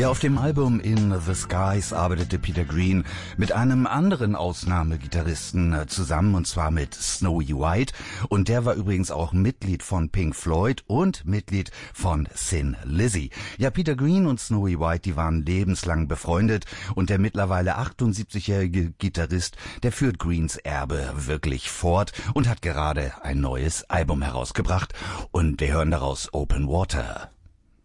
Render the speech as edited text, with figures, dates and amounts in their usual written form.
Ja, auf dem Album In the Skies arbeitete Peter Green mit einem anderen Ausnahmegitarristen zusammen, und zwar mit Snowy White. Und der war übrigens auch Mitglied von Pink Floyd und Mitglied von Thin Lizzy. Ja, Peter Green und Snowy White, die waren lebenslang befreundet, und der mittlerweile 78-jährige Gitarrist, der führt Greens Erbe wirklich fort und hat gerade ein neues Album herausgebracht. Und wir hören daraus Open Water.